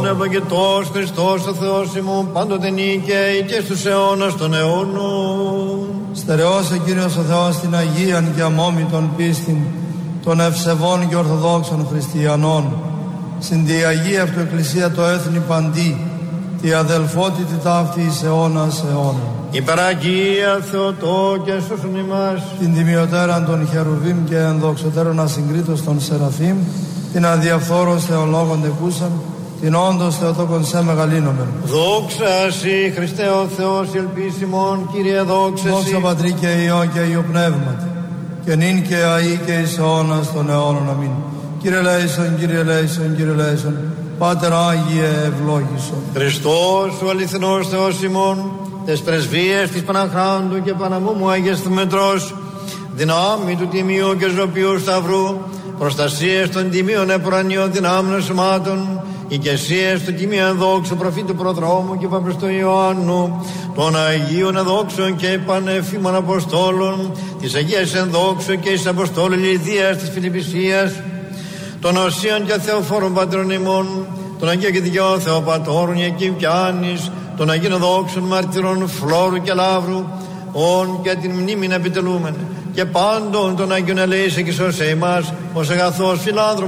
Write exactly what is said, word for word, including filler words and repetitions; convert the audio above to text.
Ευαγγετός Χριστός ο Θεός ημών, πάντοτε νίκαιη και στους αιώνας των αιώνων. Στερεώσε Κύριος ο Θεός την Αγίαν και αμόμητον πίστην των ευσεβών και ορθοδόξων χριστιανών, συν τη Αγία αυτού Εκκλησία το έθνη παντί, τη αδελφότητη ταύτη εις αιώνας αιώνα. Υπεραγία Θεοτό και σώσον ημάς. Την τιμιωτέραν των Χερουβίμ και ενδοξωτέρων ασυγκρίτως των Σεραφείμ, την αδιαφθόρος Θεολόγων τεκούσαν, την όντως Θεοτόκον σε μεγαλύνομεν. Δόξα Συ Χριστέ ο Θεός ελπίσιμον, Κύριε δόξα Συ. Δόξα Πατρί και Υιό και Υιό Πνεύματι, και νυν και αεί και εις αιώνας των αιώνων. Αμήν. Κύριε Λέησον, Κύριε Λέησον, Κύριε Λέησον, Πάτερ Άγιε ευλόγησον. Χριστός ο αληθινός Θεός ημών, τες πρεσβείες της Παναχράντου και Παναμούμου Άγιες Μετρός, δυνάμει του τιμίου και ζωπιού σταυρού, προστασίες των τιμίων επουρανίων δυνάμεων σωμάτων, οικεσίες του τιμίου ενδόξου προφήτου προδρόμου και παπριστού Ιωάννου, των Αγίων ενδόξων και πανεφήμων Αποστόλων, της Αγίας ενδόξου και εις Αποστόλου Λιδίας της Φιλιππισίας, των Οσίων και Θεοφόρων Πατρών ημών, των Αγίων και Δικαιών Θεοπατώρων Ιακήμ και Άννης, των Αγίων δόξων μαρτυρών Φλόρου και Λαύρου, όν και την μνήμην επιτελούμεν, και πάντων των Αγίων ελέησε και σώσε ημάς, ως αγαθός φιλάνθρωπος